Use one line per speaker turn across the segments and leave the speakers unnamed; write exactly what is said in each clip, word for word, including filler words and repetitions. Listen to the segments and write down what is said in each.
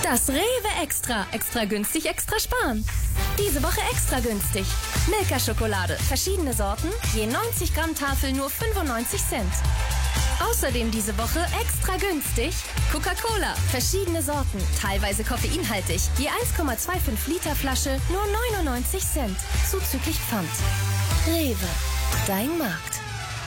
Das Rewe Extra. Extra günstig, extra sparen. Diese Woche extra günstig. Milka-Schokolade. Verschiedene Sorten. Je neunzig Gramm Tafel nur fünfundneunzig Cent. Außerdem diese Woche extra günstig Coca-Cola. Verschiedene Sorten. Teilweise koffeinhaltig. Je eins Komma fünfundzwanzig Liter Flasche nur neunundneunzig Cent. Zuzüglich Pfand. Rewe. Dein Markt.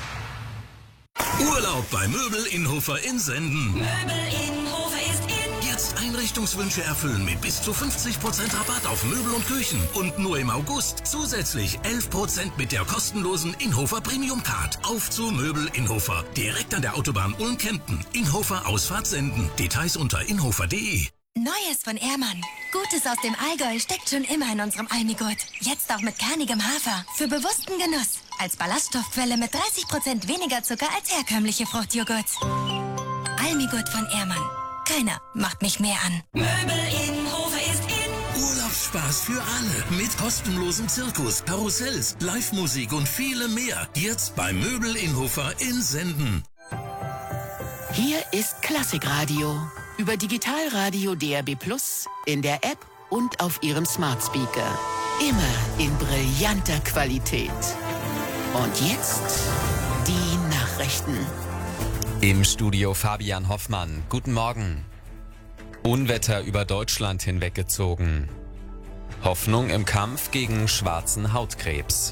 Urlaub bei Möbel Innhofer in Senden.
Möbel Innhofer ist in.
Jetzt Einrichtungswünsche erfüllen mit bis zu fünfzig Prozent Rabatt auf Möbel und Küchen. Und nur im August zusätzlich elf Prozent mit der kostenlosen Innhofer Premium Card. Auf zu Möbel Innhofer. Direkt an der Autobahn Ulm-Kempten. Innhofer Ausfahrt Senden. Details unter innhofer punkt de.
Neues von Ehrmann. Gutes aus dem Allgäu steckt schon immer in unserem Almigurt. Jetzt auch mit kernigem Hafer. Für bewussten Genuss. Als Ballaststoffquelle mit dreißig Prozent weniger Zucker als herkömmliche Fruchtjoghurt. Almigurt von Ehrmann. Keiner macht mich mehr an.
Möbel Innhofer ist in.
Urlaubsspaß für alle. Mit kostenlosem Zirkus, Karussells, Live-Musik und vielem mehr. Jetzt bei Möbel Innhofer in Senden.
Hier ist Klassikradio. Über Digitalradio D A B Plus, in der App und auf Ihrem Smart Speaker. Immer in brillanter Qualität. Und jetzt die Nachrichten.
Im Studio Fabian Hoffmann. Guten Morgen. Unwetter über Deutschland hinweggezogen. Hoffnung im Kampf gegen schwarzen Hautkrebs.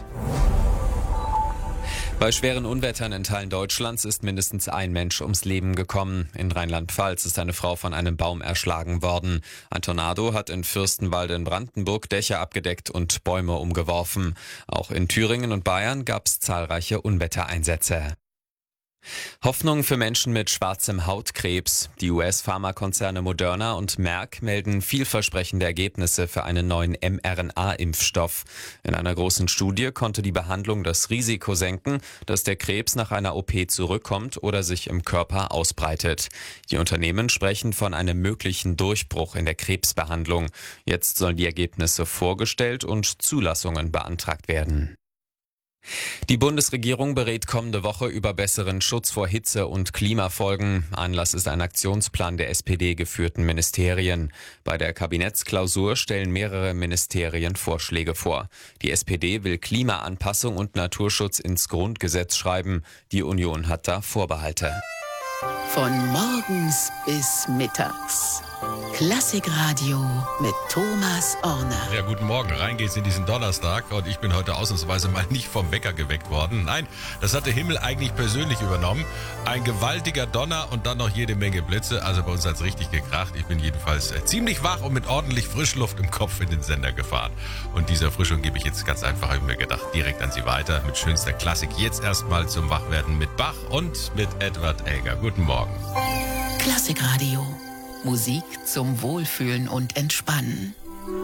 Bei schweren Unwettern in Teilen Deutschlands ist mindestens ein Mensch ums Leben gekommen. In Rheinland-Pfalz ist eine Frau von einem Baum erschlagen worden. Ein Tornado hat in Fürstenwalde in Brandenburg Dächer abgedeckt und Bäume umgeworfen. Auch in Thüringen und Bayern gab es zahlreiche Unwettereinsätze. Hoffnung für Menschen mit schwarzem Hautkrebs. Die U S-Pharmakonzerne Moderna und Merck melden vielversprechende Ergebnisse für einen neuen mRNA-Impfstoff. In einer großen Studie konnte die Behandlung das Risiko senken, dass der Krebs nach einer O P zurückkommt oder sich im Körper ausbreitet. Die Unternehmen sprechen von einem möglichen Durchbruch in der Krebsbehandlung. Jetzt sollen die Ergebnisse vorgestellt und Zulassungen beantragt werden. Die Bundesregierung berät kommende Woche über besseren Schutz vor Hitze und Klimafolgen. Anlass ist ein Aktionsplan der S P D-geführten Ministerien. Bei der Kabinettsklausur stellen mehrere Ministerien Vorschläge vor. Die S P D will Klimaanpassung und Naturschutz ins Grundgesetz schreiben. Die Union hat da Vorbehalte.
Von morgens bis mittags. Klassikradio mit Thomas Orner.
Ja, guten Morgen. Rein geht's in diesen Donnerstag und ich bin heute ausnahmsweise mal nicht vom Wecker geweckt worden. Nein, das hat der Himmel eigentlich persönlich übernommen. Ein gewaltiger Donner und dann noch jede Menge Blitze. Also bei uns hat's richtig gekracht. Ich bin jedenfalls äh, ziemlich wach und mit ordentlich Frischluft im Kopf in den Sender gefahren. Und dieser Erfrischung gebe ich jetzt ganz einfach, habe ich mir gedacht, direkt an Sie weiter mit schönster Klassik. Jetzt erstmal zum Wachwerden mit Bach und mit Edward Elgar. Guten Morgen.
Klassikradio. Musik zum Wohlfühlen und Entspannen.